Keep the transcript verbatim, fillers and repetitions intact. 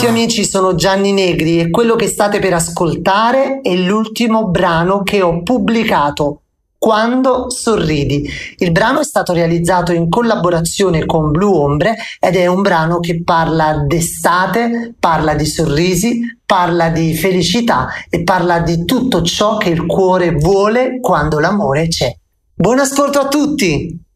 tutti amici, sono Gianni Negri e quello che state per ascoltare è l'ultimo brano che ho pubblicato, Quando sorridi. Il brano è stato realizzato in collaborazione con Blu Ombre ed è un brano che parla d'estate, parla di sorrisi, parla di felicità e parla di tutto ciò che il cuore vuole quando l'amore c'è. Buon ascolto a tutti!